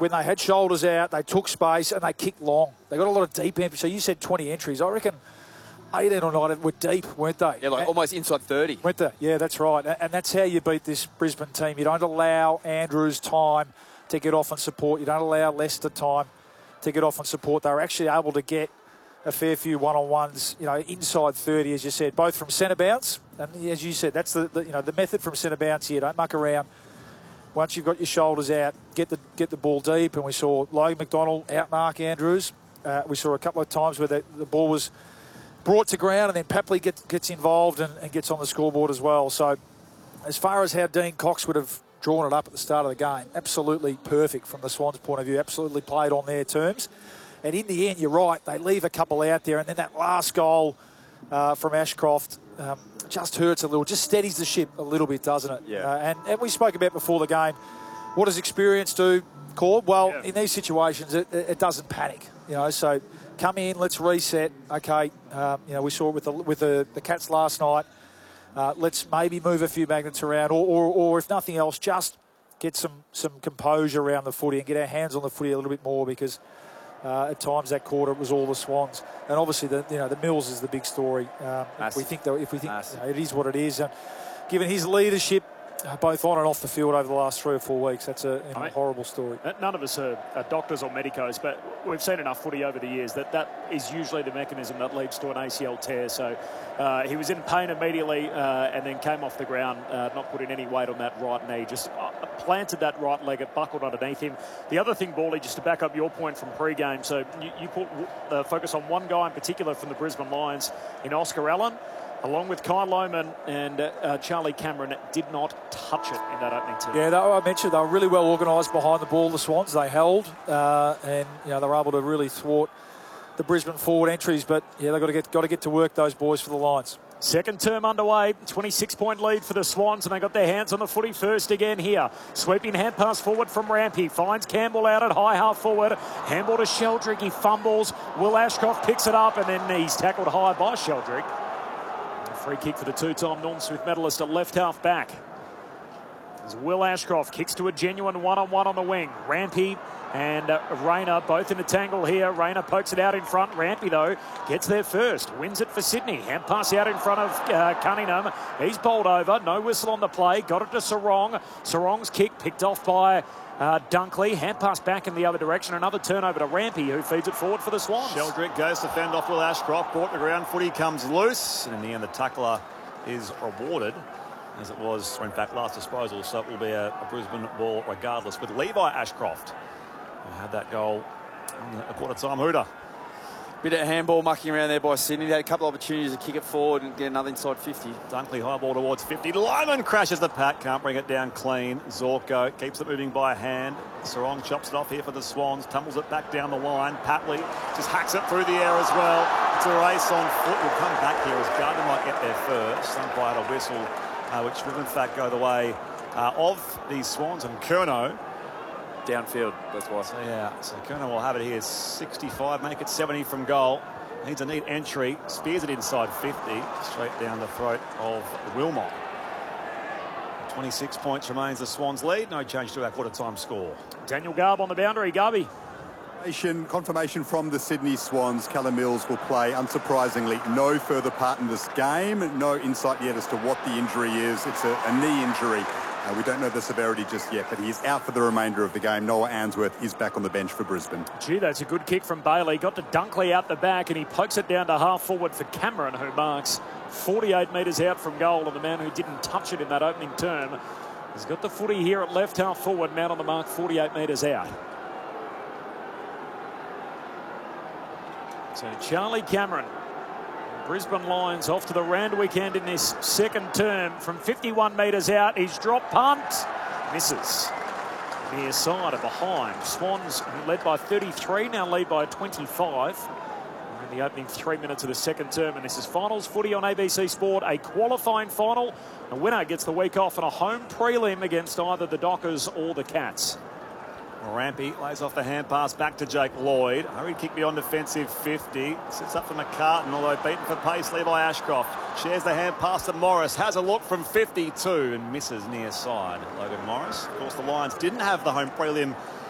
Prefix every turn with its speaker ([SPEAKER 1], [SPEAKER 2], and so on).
[SPEAKER 1] when they had shoulders out, they took space and they kicked long. They got a lot of deep entries. So you said 20 entries. I reckon 18 or 19 were deep, weren't they?
[SPEAKER 2] Yeah, like almost inside 30.
[SPEAKER 1] Weren't they? Yeah, that's right. And that's how you beat this Brisbane team. You don't allow Andrews time to get off and support. You don't allow Leicester time to get off and support. They were actually able to get a fair few one-on-ones, inside 30, as you said, both from centre bounce. And as you said, that's the method from centre bounce here. Don't muck around. Once you've got your shoulders out, get the ball deep. And we saw Logan McDonald outmark Andrews. We saw a couple of times where the ball was brought to ground and then Papley gets involved and gets on the scoreboard as well. So as far as how Dean Cox would have drawn it up at the start of the game, absolutely perfect from the Swans' point of view, absolutely played on their terms. And in the end, you're right, they leave a couple out there, and then that last goal from Ashcroft just hurts a little, just steadies the ship a little bit, doesn't it?
[SPEAKER 2] Yeah.
[SPEAKER 1] And we spoke about before the game, what does experience do, Corb? Well, in these situations, it doesn't panic, so come in, let's reset. Okay, we saw it with the Cats last night. Let's maybe move a few magnets around, or if nothing else, just get some composure around the footy and get our hands on the footy a little bit more, because at times that quarter it was all the Swans, and obviously the Mills is the big story. If we think it is what it is, given his leadership both on and off the field over the last 3 or 4 weeks, that's a horrible story.
[SPEAKER 3] None of us are doctors or medicos, but we've seen enough footy over the years that is usually the mechanism that leads to an ACL tear. So he was in pain immediately and then came off the ground, not putting any weight on that right knee, just planted that right leg, it buckled underneath him. The other thing, Bally, just to back up your point from pre-game, so you put focus on one guy in particular from the Brisbane Lions in Oscar Allen, along with Kyle Lohmann and Charlie Cameron, did not touch it in that opening term.
[SPEAKER 1] Yeah, I mentioned they were really well organised behind the ball, the Swans. They held and they were able to really thwart the Brisbane forward entries. But, yeah, they've got to get to work, those boys, for the Lions.
[SPEAKER 3] Second term underway, 26-point lead for the Swans, and they got their hands on the footy first again here. Sweeping hand pass forward from Rampy, finds Campbell out at high half forward. Handball to Sheldrick, he fumbles. Will Ashcroft picks it up, and then he's tackled high by Sheldrick. Free kick for the two-time Norm Smith medalist at left half back. As Will Ashcroft kicks to a genuine one-on-one on the wing. Rampy and Rayner both in a tangle here. Rayner pokes it out in front. Rampy, though, gets there first. Wins it for Sydney. Hand pass out in front of Cunningham. He's bowled over. No whistle on the play. Got it to Sarong. Sarong's kick picked off by Dunkley. Hand pass back in the other direction. Another turnover to Rampy, who feeds it forward for the Swans.
[SPEAKER 4] Sheldrick goes to fend off Will Ashcroft. Brought to ground. Footy comes loose. And in the end, the tackler is rewarded, as it was, or in fact, last disposal. So it will be a Brisbane ball regardless, with Levi Ashcroft, who had that goal on a quarter-time hooter.
[SPEAKER 2] Bit of handball mucking around there by Sydney. They had a couple of opportunities to kick it forward and get another inside 50.
[SPEAKER 4] Dunkley high ball towards 50. Lyman crashes the pack. Can't bring it down clean. Zorko keeps it moving by hand. Sarong chops it off here for the Swans. Tumbles it back down the line. Patley just hacks it through the air as well. It's a race on foot. We'll come back here as Gardner might get there first. Umpire a whistle, which will in fact go the way of the Swans, and Curnow
[SPEAKER 2] downfield, that's why.
[SPEAKER 4] So Curnow will have it here. 65, make it 70 from goal. Needs a neat entry. Spears it inside 50, straight down the throat of Wilmot. 26 points remains the Swans' lead. No change to our quarter-time score.
[SPEAKER 3] Daniel Garb on the boundary. Garby.
[SPEAKER 5] Confirmation from the Sydney Swans. Callum Mills will play, unsurprisingly, no further part in this game. No insight yet as to what the injury is. It's a knee injury. We don't know the severity just yet, but he is out for the remainder of the game. Noah Answorth is back on the bench for Brisbane.
[SPEAKER 3] Gee, that's a good kick from Bailey. Got to Dunkley out the back, and he pokes it down to half forward for Cameron, who marks 48 metres out from goal. And the man who didn't touch it in that opening term has got the footy here at left half forward. Man on the mark, 48 metres out. So Charlie Cameron, Brisbane Lions off to the round weekend in this second term from 51 metres out. He's dropped punt, misses. Near side of behind. Swans led by 33, now lead by 25. We're in the opening 3 minutes of the second term, and this is finals footy on ABC Sport, a qualifying final. A winner gets the week off on a home prelim against either the Dockers or the Cats.
[SPEAKER 4] Rampy lays off the hand pass back to Jake Lloyd. Hurried kick beyond defensive 50. Sits up for McCartan, although beaten for pace. Levi Ashcroft shares the hand pass to Morris. Has a look from 52 and misses near side. Logan Morris. Of course, the Lions didn't have the home prelim